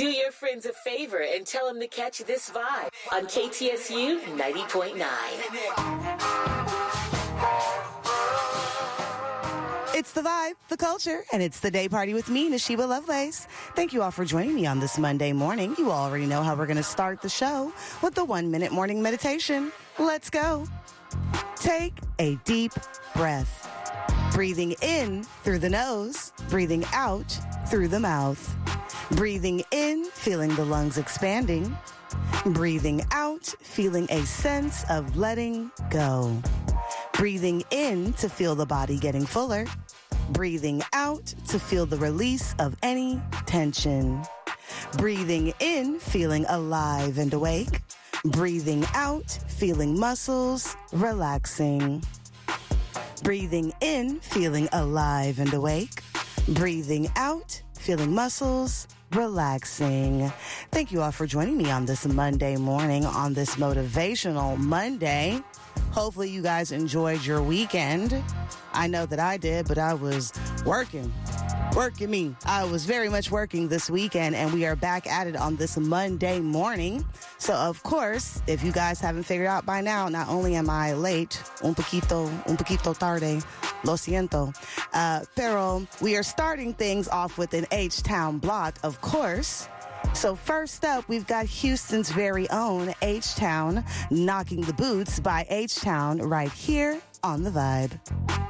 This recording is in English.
Do your friends a favor and tell them to catch this vibe on KTSU 90.9. It's the vibe, the culture, and it's the day party with me, Nashiba Lovelace. Thank you all for joining me on this Monday morning. You already know how we're going to start the show with the 1-minute morning meditation. Let's go. Take a deep breath. Breathing in through the nose, breathing out through the mouth. Breathing in, feeling the lungs expanding. Breathing out, feeling a sense of letting go. Breathing in to feel the body getting fuller. Breathing out to feel the release of any tension. Breathing in, feeling alive and awake. Breathing out, feeling muscles relaxing. Breathing in, feeling alive and awake. Breathing out, feeling muscles relaxing. Thank you all for joining me on this Monday morning, on this motivational Monday. Hopefully you guys enjoyed your weekend. I know that I did, but I was working me. I was very much working this weekend, and we are back at it on this Monday morning. So, of course, if you guys haven't figured out by now, not only am I late, un poquito tarde, lo siento, pero we are starting things off with an H-Town block, of course. So first up, we've got Houston's very own H-Town, Knocking the Boots by H-Town right here on The Vibe.